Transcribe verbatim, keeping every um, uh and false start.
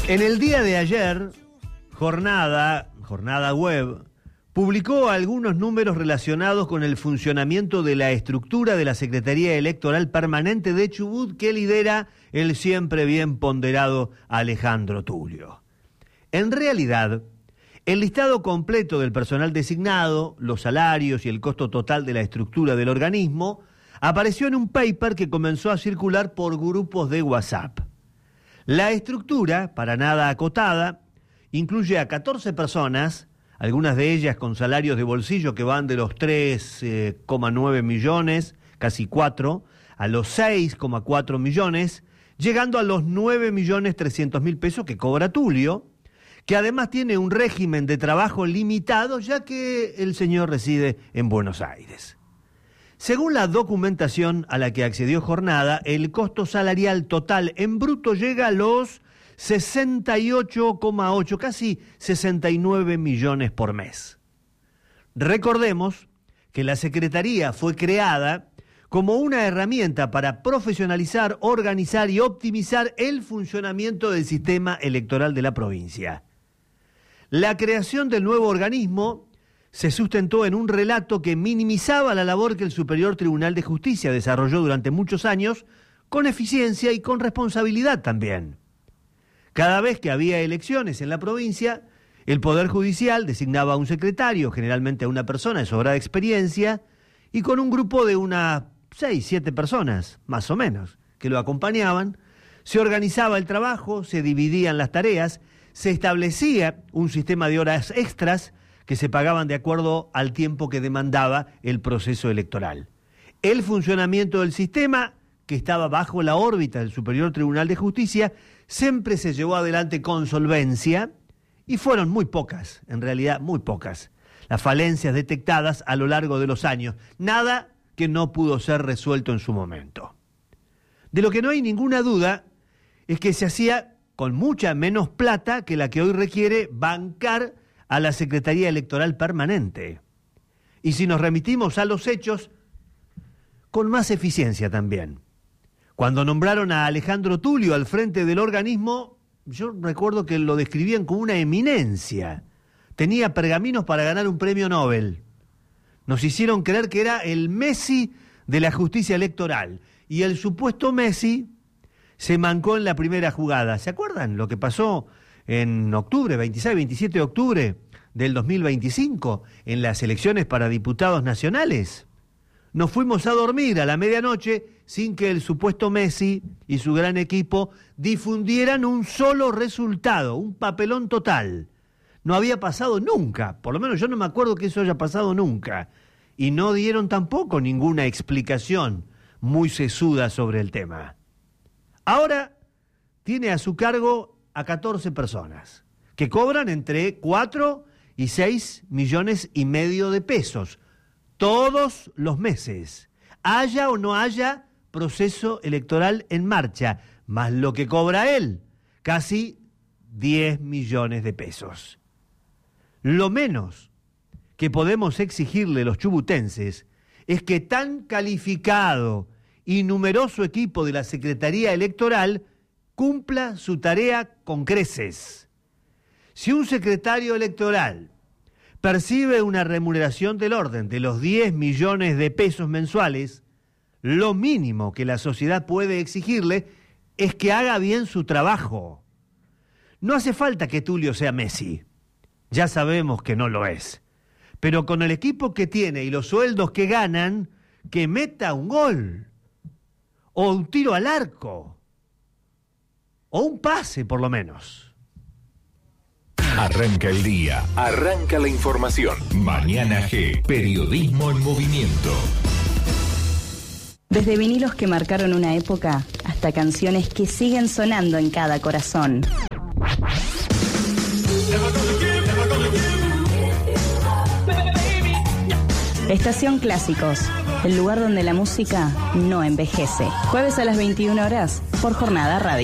En el día de ayer, Jornada, Jornada Web, publicó algunos números relacionados con el funcionamiento de la estructura de la Secretaría Electoral Permanente de Chubut que lidera el siempre bien ponderado Alejandro Tulio. En realidad, el listado completo del personal designado, los salarios y el costo total de la estructura del organismo apareció en un paper que comenzó a circular por grupos de WhatsApp. La estructura, para nada acotada, incluye a catorce personas, algunas de ellas con salarios de bolsillo que van de los tres coma nueve millones, casi cuatro, a los seis coma cuatro millones, llegando a los nueve millones trescientos mil pesos que cobra Tulio, que además tiene un régimen de trabajo limitado, ya que el señor reside en Buenos Aires. Según la documentación a la que accedió Jornada, el costo salarial total en bruto llega a los sesenta y ocho coma ocho, casi sesenta y nueve millones por mes. Recordemos que la Secretaría fue creada como una herramienta para profesionalizar, organizar y optimizar el funcionamiento del sistema electoral de la provincia. La creación del nuevo organismo se sustentó en un relato que minimizaba la labor que el Superior Tribunal de Justicia desarrolló durante muchos años, con eficiencia y con responsabilidad también. Cada vez que había elecciones en la provincia, el Poder Judicial designaba a un secretario, generalmente a una persona de sobrada experiencia, y con un grupo de unas seis, siete personas, más o menos, que lo acompañaban, se organizaba el trabajo, se dividían las tareas, se establecía un sistema de horas extras que se pagaban de acuerdo al tiempo que demandaba el proceso electoral. El funcionamiento del sistema, que estaba bajo la órbita del Superior Tribunal de Justicia, siempre se llevó adelante con solvencia y fueron muy pocas, en realidad muy pocas, las falencias detectadas a lo largo de los años. Nada que no pudo ser resuelto en su momento. De lo que no hay ninguna duda es que se hacía con mucha menos plata que la que hoy requiere bancar a la Secretaría Electoral Permanente. Y si nos remitimos a los hechos, con más eficiencia también. Cuando nombraron a Alejandro Tulio al frente del organismo, yo recuerdo que lo describían como una eminencia. Tenía pergaminos para ganar un premio Nobel. Nos hicieron creer que era el Messi de la justicia electoral. Y el supuesto Messi se mancó en la primera jugada. ¿Se acuerdan lo que pasó en octubre, veintiséis, veintisiete de octubre del dos mil veinticinco, en las elecciones para diputados nacionales? Nos fuimos a dormir a la medianoche sin que el supuesto Messi y su gran equipo difundieran un solo resultado, un papelón total. No había pasado nunca, por lo menos yo no me acuerdo que eso haya pasado nunca, y no dieron tampoco ninguna explicación muy sesuda sobre el tema. Ahora tiene a su cargo a catorce personas, que cobran entre cuatro y seis millones y medio de pesos, todos los meses, haya o no haya proceso electoral en marcha, más lo que cobra él, casi diez millones de pesos. Lo menos que podemos exigirle los chubutenses es que tan calificado y numeroso equipo de la Secretaría Electoral cumpla su tarea con creces. Si un secretario electoral percibe una remuneración del orden de los diez millones de pesos mensuales, lo mínimo que la sociedad puede exigirle es que haga bien su trabajo. No hace falta que Tulio sea Messi, ya sabemos que no lo es, pero con el equipo que tiene y los sueldos que ganan, que meta un gol, o un tiro al arco, o un pase por lo menos. Arranca el día, arranca la información. Mañana G, periodismo en movimiento. Desde vinilos que marcaron una época hasta canciones que siguen sonando en cada corazón. Estación Clásicos, el lugar donde la música no envejece. Jueves a las veintiuna horas por Jornada Radio.